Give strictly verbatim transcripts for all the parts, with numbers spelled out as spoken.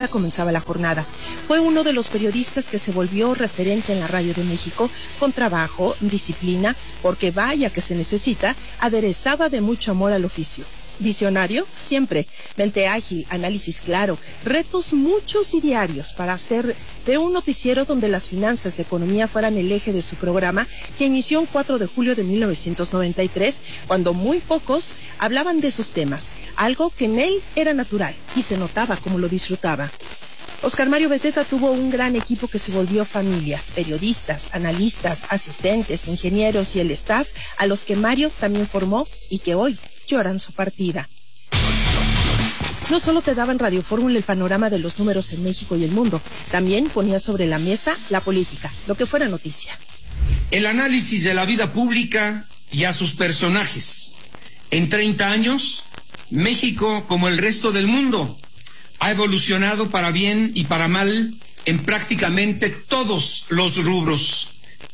comenzaba la jornada. Fue uno de los periodistas que se volvió referente en la radio de México, con trabajo, disciplina, porque vaya que se necesita, aderezada de mucho amor al oficio. Visionario, siempre. Mente ágil, análisis claro, retos muchos y diarios para hacer de un noticiero donde las finanzas, la economía fueran el eje de su programa, que inició el cuatro de julio de mil novecientos noventa y tres, cuando muy pocos hablaban de esos temas, algo que en él era natural y se notaba como lo disfrutaba. Oscar Mario Beteta tuvo un gran equipo que se volvió familia, periodistas, analistas, asistentes, ingenieros y el staff, a los que Mario también formó y que hoy lloran su partida. No solo te daba en Radio Fórmula el panorama de los números en México y el mundo, también ponía sobre la mesa la política, lo que fuera noticia. El análisis de la vida pública y a sus personajes. En treinta años, México, como el resto del mundo, ha evolucionado para bien y para mal en prácticamente todos los rubros.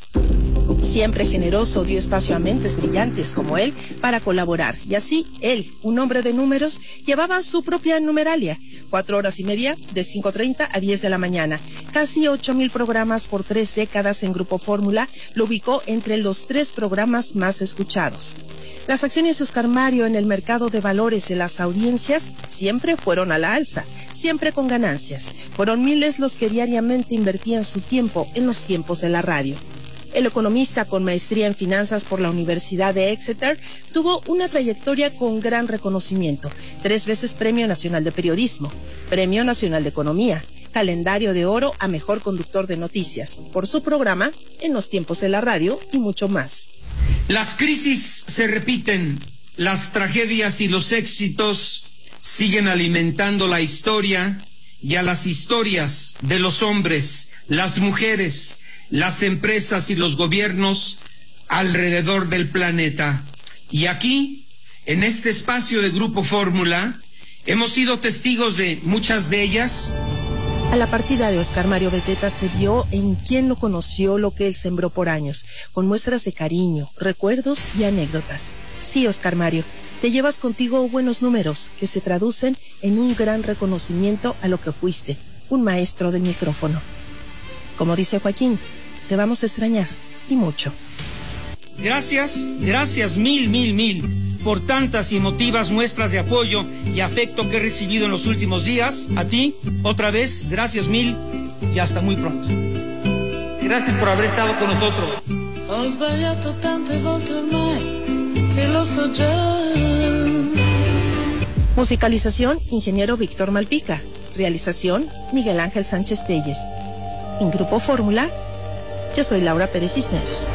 Siempre generoso, dio espacio a mentes brillantes como él para colaborar. Y así, él, un hombre de números, llevaba su propia numeralia. Cuatro horas y media, de cinco treinta a diez de la mañana. Casi ocho mil programas por tres décadas en Grupo Fórmula, lo ubicó entre los tres programas más escuchados. Las acciones de Oscar Mario en el mercado de valores de las audiencias siempre fueron a la alza, siempre con ganancias. Fueron miles los que diariamente invertían su tiempo en los tiempos de la radio. El economista con maestría en finanzas por la Universidad de Exeter tuvo una trayectoria con gran reconocimiento. Tres veces Premio Nacional de Periodismo, Premio Nacional de Economía, Calendario de Oro a Mejor Conductor de Noticias, por su programa En los Tiempos de la Radio y mucho más. Las crisis se repiten, las tragedias y los éxitos siguen alimentando la historia y a las historias de los hombres, las mujeres, las empresas y los gobiernos alrededor del planeta. Y aquí, en este espacio de Grupo Fórmula, hemos sido testigos de muchas de ellas. A la partida de Oscar Mario Beteta se vio en quien lo conoció lo que él sembró por años, con muestras de cariño, recuerdos y anécdotas. Sí, Oscar Mario, te llevas contigo buenos números que se traducen en un gran reconocimiento a lo que fuiste, un maestro del micrófono. Como dice Joaquín, te vamos a extrañar, y mucho. Gracias, gracias mil, mil, mil, por tantas y emotivas muestras de apoyo y afecto que he recibido en los últimos días. A ti, otra vez, gracias mil, y hasta muy pronto. Gracias por haber estado con nosotros. Ho sbagliato tante volte ormai, che lo so già. Musicalización, ingeniero Víctor Malpica. Realización, Miguel Ángel Sánchez Telles. En Grupo Fórmula, yo soy Laura Pérez Cisneros.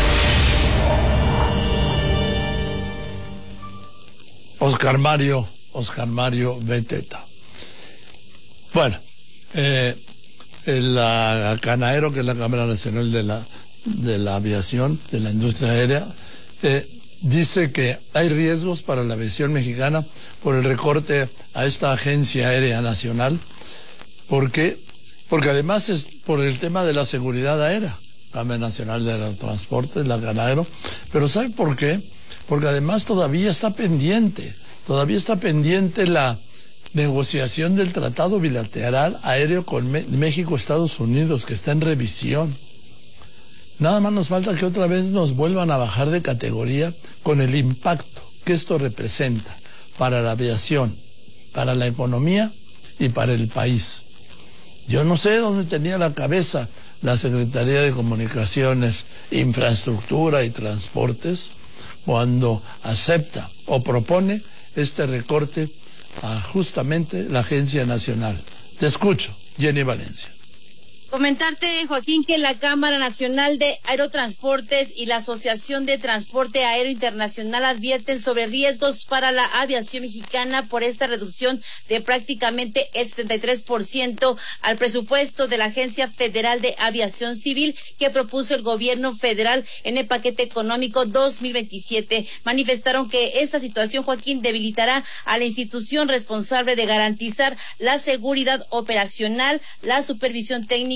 Oscar Mario, Oscar Mario Beteta. Bueno, eh, el la, Canaero, que es la Cámara Nacional de la, de la Aviación, de la Industria Aérea, eh, dice que hay riesgos para la aviación mexicana por el recorte a esta Agencia Aérea Nacional. ¿Por qué? Porque además es por el tema de la seguridad aérea, Cámara Nacional de los Transportes, la Canaero. Pero ¿sabe por qué? Porque además todavía está pendiente, todavía está pendiente la negociación del Tratado Bilateral Aéreo con México-Estados Unidos, que está en revisión. Nada más nos falta que otra vez nos vuelvan a bajar de categoría con el impacto que esto representa para la aviación, para la economía y para el país. Yo no sé dónde tenía la cabeza la Secretaría de Comunicaciones, Infraestructura y Transportes cuando acepta o propone este recorte a justamente la Agencia Nacional. Te escucho, Jenny Valencia. Comentarte, Joaquín, que la Cámara Nacional de Aerotransportes y la Asociación de Transporte Aéreo Internacional advierten sobre riesgos para la aviación mexicana por esta reducción de prácticamente el setenta y tres por ciento al presupuesto de la Agencia Federal de Aviación Civil que propuso el gobierno federal en el paquete económico dos mil veintisiete. Manifestaron que esta situación, Joaquín, debilitará a la institución responsable de garantizar la seguridad operacional, la supervisión técnica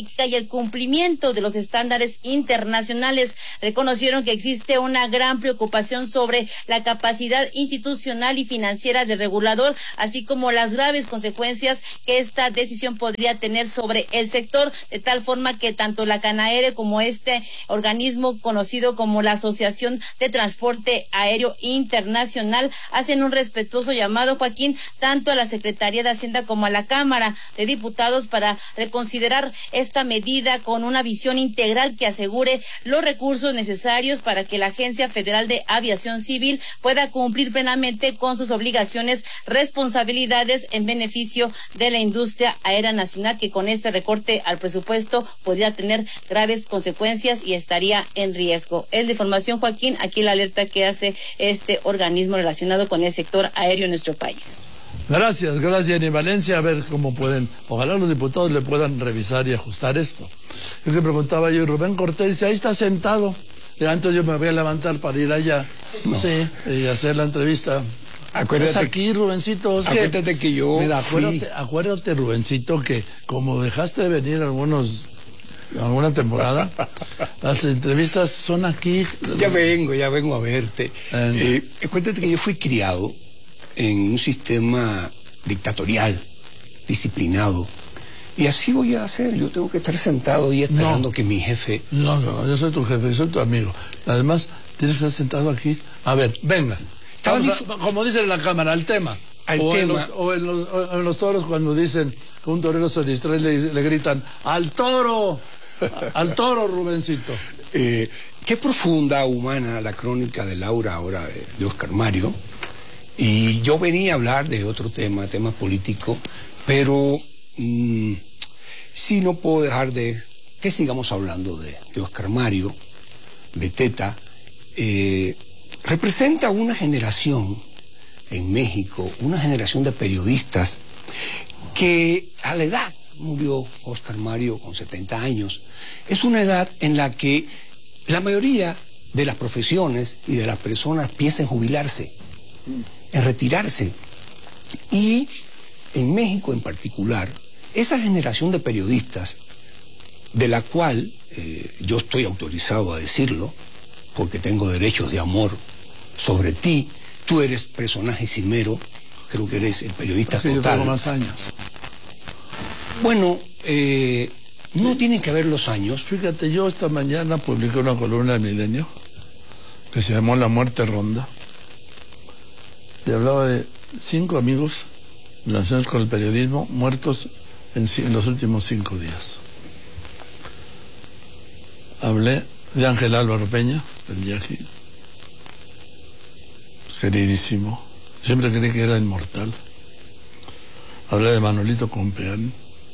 ética y el cumplimiento de los estándares internacionales. Reconocieron que existe una gran preocupación sobre la capacidad institucional y financiera del regulador, así como las graves consecuencias que esta decisión podría tener sobre el sector, de tal forma que tanto la CANAERE como este organismo conocido como la Asociación de Transporte Aéreo Internacional hacen un respetuoso llamado, Joaquín, tanto a la Secretaría de Hacienda como a la Cámara de Diputados para reconsiderar esta medida con una visión integral que asegure los recursos necesarios para que la Agencia Federal de Aviación Civil pueda cumplir plenamente con sus obligaciones, responsabilidades en beneficio de la industria aérea nacional, que con este recorte al presupuesto podría tener graves consecuencias y estaría en riesgo. Es de información, Joaquín, aquí la alerta que hace este organismo relacionado con el sector aéreo en nuestro país. Gracias, gracias, Jenny Valencia. A ver cómo pueden, ojalá los diputados le puedan revisar y ajustar esto. Yo le preguntaba yo, Rubén Cortés dice, ahí está sentado. Antes yo me voy a levantar para ir allá, no. sí, y hacer la entrevista. Acuérdate, es aquí, Rubencito. Es acuérdate que, que yo Mira, acuérdate, fui... acuérdate, Rubencito, que como dejaste de venir algunos... alguna temporada, las entrevistas son aquí. Ya vengo, ya vengo a verte. Eh, acuérdate que yo fui criado en un sistema dictatorial, disciplinado. Y así voy a hacer. Yo tengo que estar sentado y esperando no, que mi jefe... No, no, yo soy tu jefe, yo soy tu amigo. Además, tienes que estar sentado aquí. A ver, venga. A, como dice en la cámara, al tema. Al o, tema. En los, o, en los, o en los toros cuando dicen que un torero se distrae, le, le gritan, ¡al toro! ¡Al toro, Rubencito! Eh, qué profunda, humana la crónica de Laura, ahora de, de Oscar Mario. Y yo venía a hablar de otro tema, tema político, pero mmm, sí no puedo dejar de que sigamos hablando de, de Oscar Mario, Beteta. Eh, representa una generación en México, una generación de periodistas que a la edad, murió Oscar Mario con setenta años, es una edad en la que la mayoría de las profesiones y de las personas piensan en jubilarse, en retirarse. Y en México en particular, esa generación de periodistas, de la cual eh, yo estoy autorizado a decirlo, porque tengo derechos de amor sobre ti, tú eres personaje cimero, creo que eres el periodista total. Yo tengo más años. Bueno, eh, no tienen que ver los años. Fíjate, yo esta mañana publiqué una columna de Milenio que se llamó La Muerte Ronda. Y hablaba de cinco amigos relacionados con el periodismo muertos en, en los últimos cinco días. Hablé de Ángel Álvaro Peña, el Yaqui, queridísimo. Siempre creí que era inmortal. Hablé de Manolito Compeán.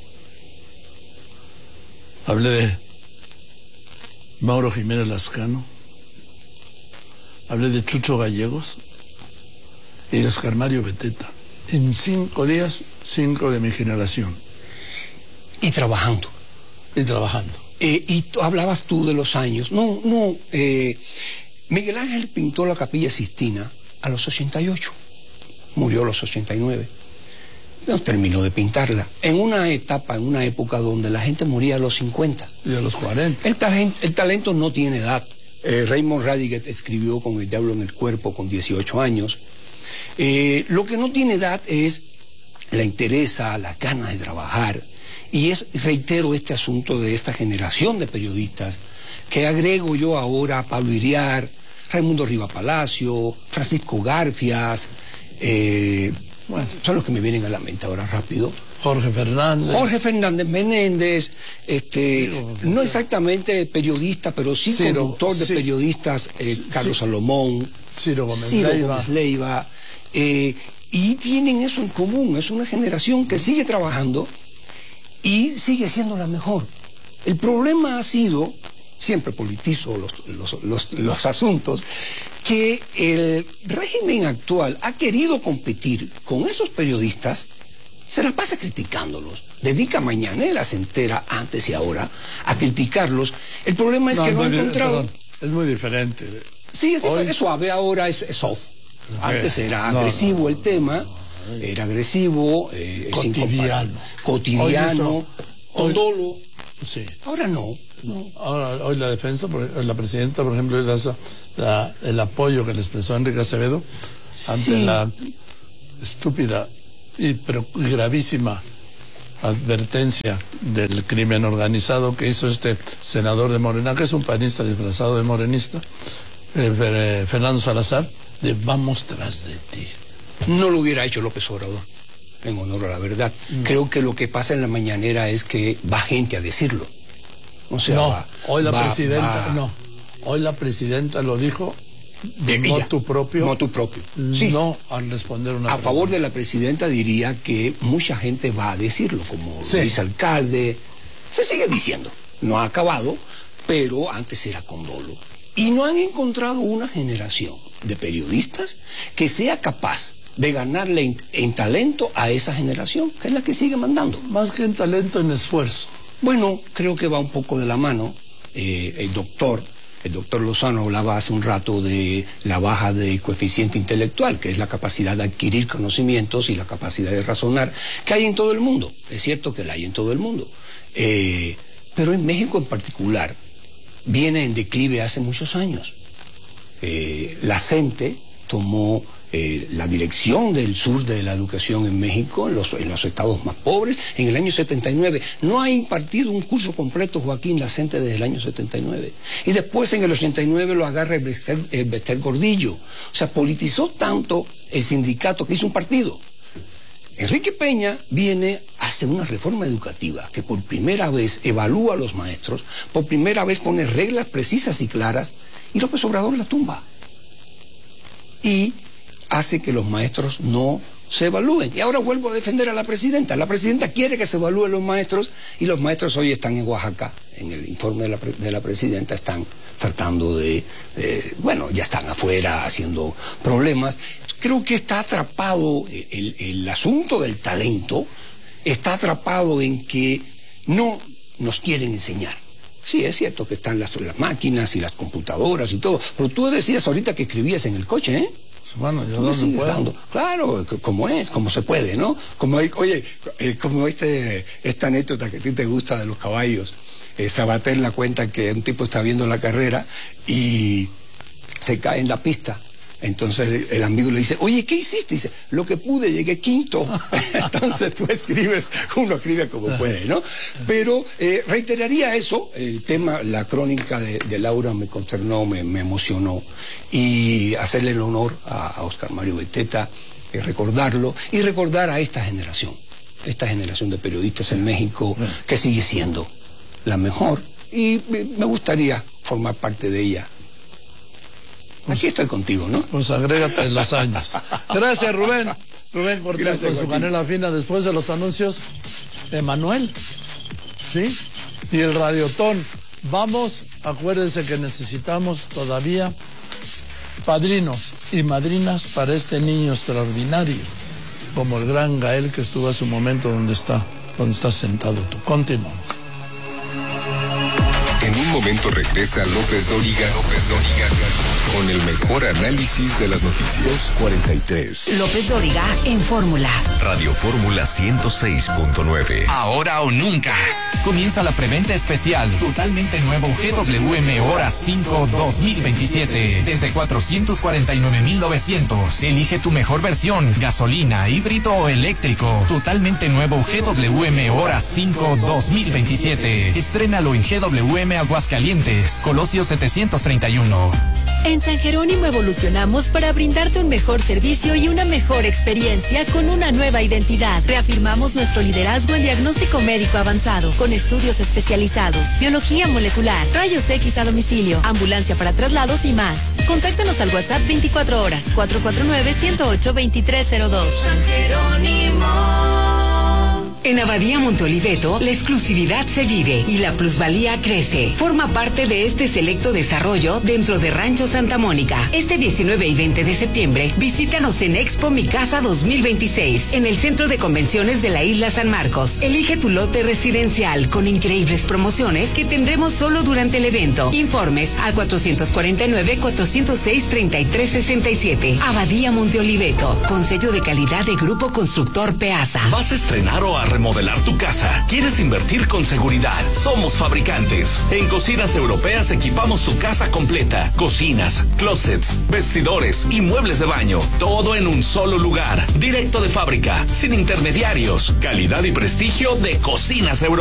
Hablé de Mauro Jiménez Lascano. Hablé de Chucho Gallegos y de Oscar Mario Beteta. En cinco días, cinco de mi generación. Y trabajando. Y trabajando. Eh, y tú, hablabas tú de los años. No, no. Eh, Miguel Ángel pintó la Capilla Sixtina a los ochenta y ocho. Murió a los ochenta y nueve. No terminó de pintarla. En una etapa, en una época donde la gente moría a los cincuenta. Y a los cuarenta. El talento, el talento no tiene edad. Eh, Raymond Radiget escribió Con el diablo en el cuerpo con dieciocho años. Eh, lo que no tiene edad es la interesa, las ganas de trabajar. Y es, reitero, este asunto de esta generación de periodistas, que agrego yo ahora a Pablo Iriar, Raimundo Riva Palacio, Francisco Garfias, eh, bueno, son los que me vienen a la mente ahora rápido. Jorge Fernández. Jorge Fernández Menéndez, este, no exactamente periodista, pero sí Ciro, conductor de Ciro, periodistas, eh, Carlos Ciro, Salomón, Ciro Gómez Ciro Leiva. Gómez Leiva eh, y tienen eso en común, es una generación que sigue trabajando y sigue siendo la mejor. El problema ha sido, siempre politizo los, los, los, los asuntos, que el régimen actual ha querido competir con esos periodistas, se la pasa criticándolos, dedica mañaneras entera, antes y ahora, a criticarlos. El problema es no, que no ha encontrado... Perdón, es muy diferente. Sí, es, Hoy... es suave, ahora es, es soft. Antes era no, agresivo no, el tema, no, era agresivo, eh, cotidiano, cotidiano, con dolo, Sí. Ahora no. No. Ahora, hoy la defensa, la presidenta, por ejemplo, hoy la, la, el apoyo que le expresó Enrique Acevedo ante sí. la estúpida y, pero, y gravísima advertencia del crimen organizado que hizo este senador de Morena, que es un panista disfrazado de morenista, eh, Fernando Salazar, de vamos tras de ti. No lo hubiera hecho López Obrador, en honor a la verdad. No. Creo que lo que pasa en la mañanera es que va gente a decirlo. O sea, no, va, hoy la va, presidenta, va. no, hoy la presidenta lo dijo de ella, motu propio. Motu propio. Sí. No al responder una A pregunta. favor de la presidenta diría que mucha gente va a decirlo, como sí. dice alcalde, se sigue diciendo. No ha acabado, pero antes era con dolo. Y no han encontrado una generación de periodistas que sea capaz de ganarle en, en talento a esa generación, que es la que sigue mandando. Más que en talento, en esfuerzo. Bueno, creo que va un poco de la mano. Eh, el doctor, el doctor Lozano hablaba hace un rato de la baja de coeficiente intelectual, que es la capacidad de adquirir conocimientos y la capacidad de razonar, que hay en todo el mundo. Es cierto que la hay en todo el mundo. Eh, pero en México en particular viene en declive hace muchos años. Eh, la CENTE tomó eh, la dirección del sur de la educación en México, en los, en los estados más pobres, en el año setenta y nueve. No ha impartido un curso completo Joaquín la CENTE desde el año setenta y nueve. Y después en el ochenta y nueve lo agarra el Bester, el Bester Gordillo. O sea, politizó tanto el sindicato que hizo un partido. Enrique Peña viene, hace una reforma educativa que por primera vez evalúa a los maestros, por primera vez pone reglas precisas y claras, y López Obrador la tumba. Y hace que los maestros no se evalúen. Y ahora vuelvo a defender a la presidenta. La presidenta quiere que se evalúen los maestros, y los maestros hoy están en Oaxaca. En el informe de la, de la presidenta están saltando de, de, bueno, ya están afuera haciendo problemas. Creo que está atrapado el, el asunto del talento, está atrapado en que no nos quieren enseñar. Sí, es cierto que están las, las máquinas y las computadoras y todo, pero tú decías ahorita que escribías en el coche, ¿eh? Bueno, yo no me puedo. Claro, como es, como se puede, ¿no? Como hay, oye, eh, como este, esta anécdota que a ti te gusta de los caballos, eh, Sabater la cuenta que un tipo está viendo la carrera y se cae en la pista. Entonces el, el amigo le dice, oye, ¿qué hiciste? Dice, lo que pude, llegué quinto. Entonces tú escribes, uno escribe como puede, ¿no? Pero eh, reiteraría eso, el tema, la crónica de, de Laura me consternó, me, me emocionó, y hacerle el honor a, a Oscar Mario Beteta, eh, recordarlo, y recordar a esta generación, esta generación de periodistas en México, que sigue siendo la mejor, y me gustaría formar parte de ella. Pues, aquí estoy contigo, ¿no? Pues agrégate los años. Gracias, Rubén. Rubén Cortés. Gracias, con su canela fina. Después de los anuncios, Emanuel. ¿Sí? Y el Radiotón. Vamos, acuérdense que necesitamos todavía padrinos y madrinas para este niño extraordinario, como el gran Gael que estuvo a su momento donde está, donde estás sentado tú. Continuamos. En un momento regresa López Dóriga, López Dóriga, con el mejor análisis de las noticias. dos cuarenta y tres. López Dóriga en Fórmula. Radio Fórmula ciento seis punto nueve. Ahora o nunca. Comienza la preventa especial. Totalmente nuevo G W M Hora cinco dos mil veintisiete. Desde cuatrocientos cuarenta y nueve mil novecientos. Elige tu mejor versión. Gasolina, híbrido o eléctrico. Totalmente nuevo G W M Hora cinco dos mil veintisiete. Estrénalo en G W M Aguascalientes. Colosio setecientos treinta y uno. En San Jerónimo evolucionamos para brindarte un mejor servicio y una mejor experiencia con una nueva identidad. Reafirmamos nuestro liderazgo en diagnóstico médico avanzado, con estudios especializados, biología molecular, rayos X a domicilio, ambulancia para traslados y más. Contáctanos al WhatsApp veinticuatro horas, cuatro cuatro nueve, uno cero ocho, dos tres cero dos. San Jerónimo. En Abadía Monte Oliveto, la exclusividad se vive y la plusvalía crece. Forma parte de este selecto desarrollo dentro de Rancho Santa Mónica. Este diecinueve y veinte de septiembre, visítanos en Expo Mi Casa dos mil veintiséis, en el Centro de Convenciones de la Isla San Marcos. Elige tu lote residencial con increíbles promociones que tendremos solo durante el evento. Informes al cuatrocientos cuarenta y nueve, cuatrocientos seis, treinta y tres sesenta y siete. Abadía Monte Oliveto, con sello de calidad de Grupo Constructor Peasa. ¿Vas a estrenar o a remodelar tu casa? ¿Quieres invertir con seguridad? Somos fabricantes. En Cocinas Europeas equipamos tu casa completa. Cocinas, closets, vestidores y muebles de baño. Todo en un solo lugar. Directo de fábrica, sin intermediarios. Calidad y prestigio de Cocinas Europeas.